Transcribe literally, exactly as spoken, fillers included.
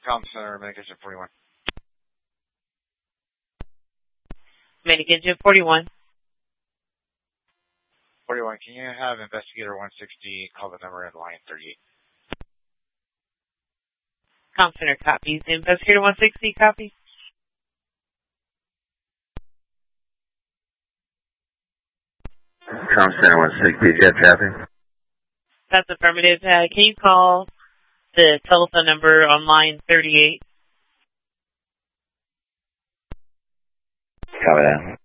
Com Center, Medication forty-one. Medication forty-one. forty-one, can you have Investigator one sixty call the number in line thirty-eight? Com Center copies. Investigator one sixty copy. Com Center one sixty, jet traffic. That's affirmative. Uh, can you call the telephone number on line thirty-eight? Copy that.